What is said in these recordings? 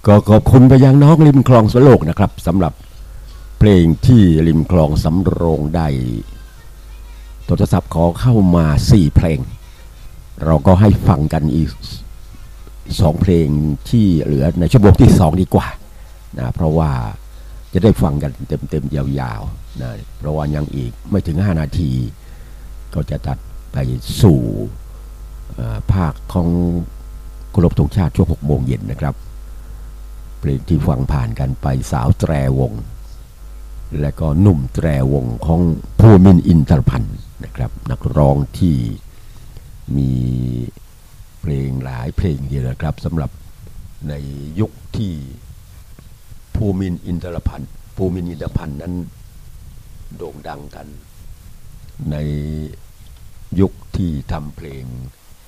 ก็ขอบคุณไปยังน้องริมคลองสโลกนะครับสำหรับเพลงที่ริมคลองสำโรงได้โทรศัพท์ขอเข้ามา4เพลงเราก็ให้ฟังกันอีก2เพลงที่เหลือในชั่วโมงที่2ดีกว่านะเพราะว่าจะได้ฟังกันเต็มๆยาวๆนะเพราะว่ายังอีกไม่ถึง5นาทีก็จะตัดไปสู่ภาคของเคารพธงชาติช่วง6 โมงเย็นนะครับเพลงที่ฟังผ่านกันไปสาวแตรวงและก็หนุ่มแตรวงของภูมินทร์อินทรพันธ์นะครับนักร้องที่มีเพลงหลายเพลงเดียวนะครับสำหรับในยุคที่ภูมินทร์อินทรพันธ์นั้นโด่งดังกันในยุคที่ทำเพลง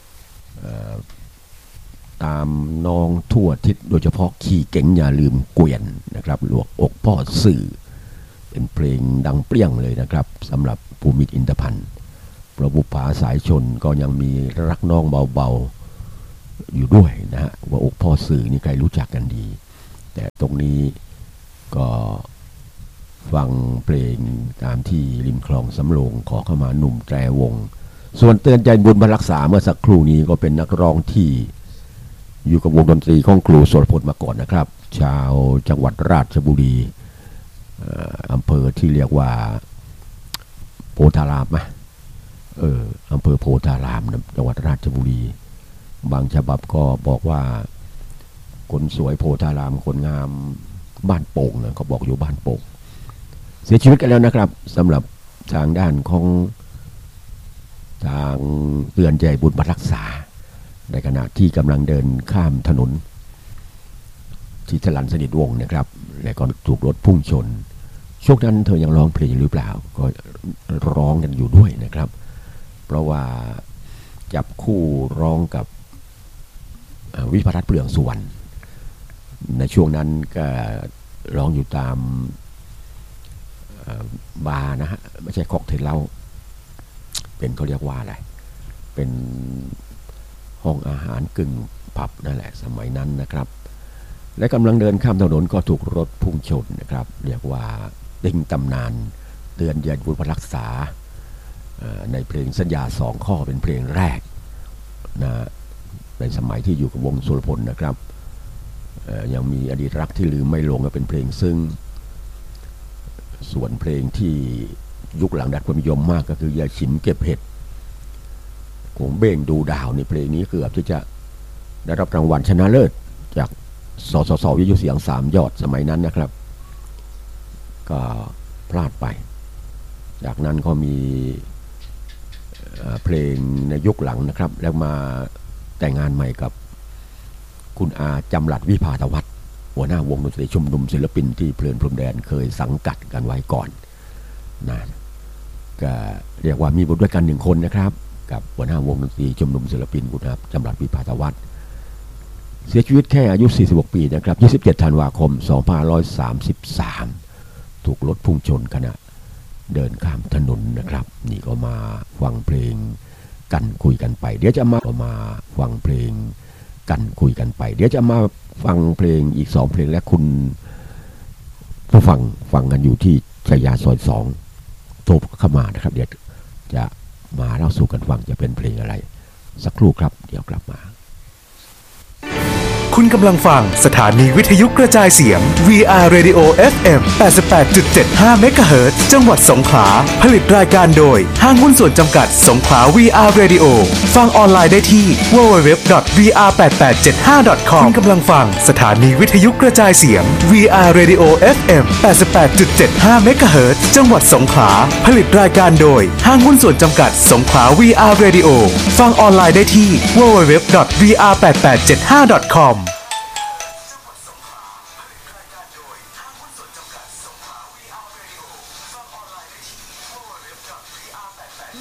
ตามน้องทั่วทิศโดยเฉพาะขี่เก๋งอย่าลืมเกวียนนะครับหลวกอกพ่อสื่อเป็นเพลงดังเปรี้ยงเลยนะครับสำหรับภูมินทร์อินทรพันธ์ประบุภาสายชนก็ยังมีรักน้องเบาๆอยู่ด้วยนะฮะว่าอกพ่อสื่อนี่ใครรู้จักกันดีแต่ตรงนี้ก็ฟังเพลงตามที่ริมคลองสำโรงขอเข้ามาหนุ่มแตรวงส่วนเตือนใจบุญบรรรักษาเมื่อสักครู่นี้ก็เป็นนักร้องที่อยู่กับวงดนตรีของครูโสรพลมาก่อนนะครับชาวจังหวัดราชบุรีอำเภอที่เรียกว่าโพธารามไหมอำเภอโพธารามจังหวัดราชบุรีบางฉบับก็บอกว่าคนสวยโพธารามคนงามบ้านโป่งนะเขาบอกอยู่บ้านโป่งเสียชีวิตกันแล้วนะครับสำหรับทางด้านของทางเตือนใจบุญบรรรักษาในขณะที่กำลังเดินข้ามถนนที่จรัญสนิทวงศ์นะครับและก็ถูกรถพุ่งชนช่วงนั้นเธอยังร้องเพลงหรือเปล่าก็ร้องกันอยู่ด้วยนะครับเพราะว่าจับคู่ร้องกับวิภรัตน์เปลืองสุวรรณในช่วงนั้นก็ร้องอยู่ตามบาร์นะฮะไม่ใช่ค็อกเทลเหล้าเป็นเขาเรียกว่าอะไรเป็นห้องอาหารกึ่งผับนั่นแหละสมัยนั้นนะครับและกำลังเดินข้ามถนนก็ถูกรถพุ่งชนนะครับเรียกว่าติ้งตำนานเตือนใจบุญบรรรักษาในเพลงสัญญา2 ข้อเป็นเพลงแรกนะในสมัยที่อยู่กับวงสุรพลนะครับยังมีอดีตรักที่ลืมไม่ลงก็เป็นเพลงซึ่งส่วนเพลงที่ยุคหลังดัดความนิยมมากก็คือยาฉิมเก็บเห็ดของเบ้งดูดาวในเพลงนี้เกือบที่จะได้รับรางวัลชนะเลิศจากสสวิทยุเสียง3 ยอดสมัยนั้นนะครับก็พลาดไปจากนั้นก็มีเพลงในยุคหลังนะครับแล้วมาแต่งงานใหม่กับคุณอาจำหลัดวิภาธวัฒน์หัวหน้าวงดนตรีชุมนุมศิลปินที่เพลินพรมแดนเคยสังกัดกันไว้ก่อนนะก็เรียกว่ามีบุตรด้วยกัน1 คนนะครับกับหัวหน้าวงดนตรีชุมนุมศิลปินคุณอาจำหลัดวิภาธวัฒน์เสียชีวิตแค่อายุ46 ปีนะครับ27 ธันวาคม 2533ถูกรถพุ่งชนขณะเดินข้ามถนนนะครับนี่ก็มาฟังเพลงกันคุยกันไปเดี๋ยวจะมาฟังเพลงกันคุยกันไปเดี๋ยวจะมาฟังเพลงอีก2 เพลงและคุณผู้ฟังกันอยู่ที่ชัยยาซอย2โทรเข้ามานะครับเดี๋ยวจะมาเล่าสู่กันฟังจะเป็นเพลงอะไรสักครู่ครับเดี๋ยวกลับมาคุณกำลังฟังสถานีวิทยุกระจายเสียง VR Radio FM 88.75 MHz จังหวัดสงขลาผลิตรายการโดยห้างหุ้นส่วนจำกัดสงขลา VR Radio ฟังออนไลน์ได้ที่ www.vr8875.com คุณกำลังฟังสถานีวิทยุกระจายเสียง VR Radio FM 88.75 MHz จังหวัดสงขลาผลิตรายการโดยห้างหุ้นส่วนจำกัดสงขลา VR Radio ฟังออนไลน์ได้ที่ www.vr8875.com